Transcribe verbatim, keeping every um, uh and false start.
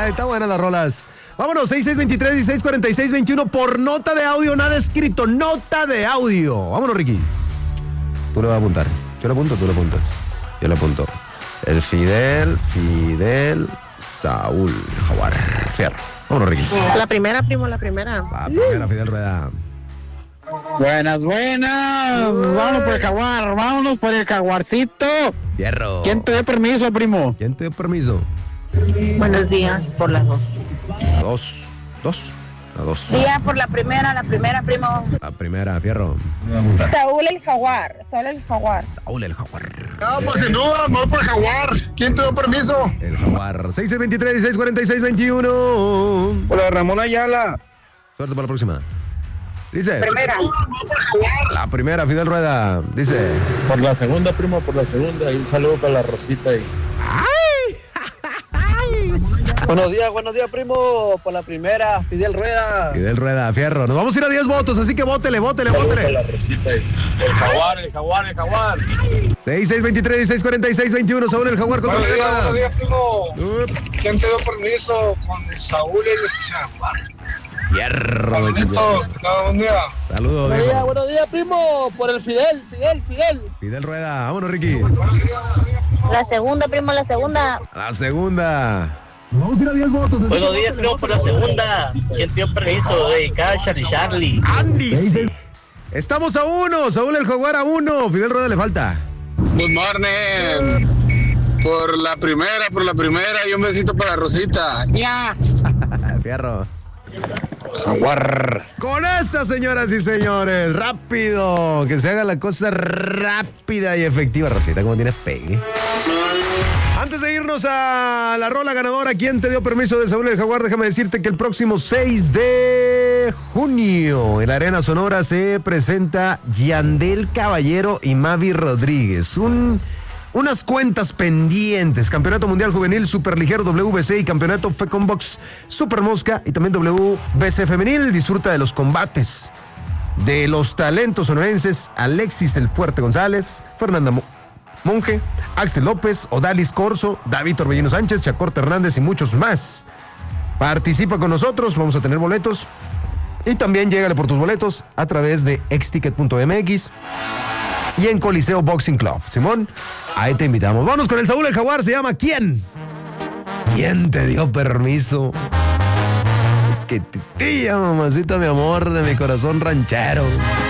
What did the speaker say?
Está buenas las rolas. Vámonos, seis seis veintitrés, dieciséis cuarenta y seis veintiuno por nota de audio, nada escrito, nota de audio. Vámonos, Riquis. Tú le vas a apuntar. Yo le apunto, tú le apuntas. Yo le apunto. El Fidel, Fidel, Saúl, Jaguar, Fierro. Vámonos, Riquis. La primera, primo, la primera. La primera, Fidel Rueda. Buenas, buenas. Uh. Vámonos por el Jaguar, vámonos por el Jaguarcito. Fierro. ¿Quién te dio permiso, primo? ¿Quién te dio permiso? Buenos días, por las dos. La dos. Dos. La dos. Día por la primera, la primera, primo. La primera, Fierro. Saúl el Jaguar. Saúl el Jaguar. Saúl el Jaguar. No, pues sin duda, voy por el Jaguar. ¿Quién te dio permiso? El Jaguar. seis seis veintitrés, dieciséis cuarenta y seis veintiuno. Hola, Ramón Ayala. Suerte para la próxima. Dice. Primera. La primera, Fidel Rueda. Dice. Por la segunda, primo, por la segunda. Y un saludo para la Rosita. Y... ¡Ay! Buenos días, buenos días, primo. Por la primera, Fidel Rueda. Fidel Rueda, Fierro. Nos vamos a ir a diez votos, así que vótele, vótele, vótele. Para la Rosita. Y... El Jaguar, el Jaguar, el Jaguar. seis seis veintitrés, dieciséis cuarenta y seis veintiuno. Saúl el Jaguar contra Buenos Fidel días, buenos Rueda. días, primo. Uh. ¿Quién te dio permiso? Con Saúl el Jaguar. Fierro. Saludito, buen día. Saludos, Buenos días, viejo. buenos días, primo. Por el Fidel, Fidel, Fidel. Fidel Rueda. Vámonos, Ricky. La segunda, primo, la segunda. La segunda. Vamos a ir a diez votos. Buenos días, primo, por la segunda. ¿Quién te dio permiso? Dedicada a Charlie Charlie. Andy. Sí. Estamos a uno. Saúl el Jaguar a uno. Fidel Rueda le falta. Good morning. Por la primera, por la primera. Y un besito para Rosita. Ya. Fierro. Jaguar. Con esa, señoras y señores, rápido, que se haga la cosa rápida y efectiva. Rosita, ¿cómo tienes pegue? Antes de irnos a la rola ganadora, ¿quién te dio permiso de Saúl el Jaguar? Déjame decirte que el próximo seis de junio en la Arena Sonora se presenta Yandel Caballero y Mavi Rodríguez. Un... Unas cuentas pendientes, Campeonato Mundial Juvenil Superligero W B C y Campeonato Fecombox Super Mosca y también W B C Femenil. Disfruta de los combates de los talentos sonorenses Alexis El Fuerte González, Fernanda Mo- Monge, Axel López, Odalis Corso, David Torbellino Sánchez, Chacorta Hernández y muchos más. Participa con nosotros, vamos a tener boletos y también llégale por tus boletos a través de exticket punto m x y en Coliseo Boxing Club. Simón, ahí te invitamos. Vamos con el Saúl el Jaguar, se llama ¿Quién? ¿Quién te dio permiso? Que titilla, mamacita, mi amor, de mi corazón ranchero.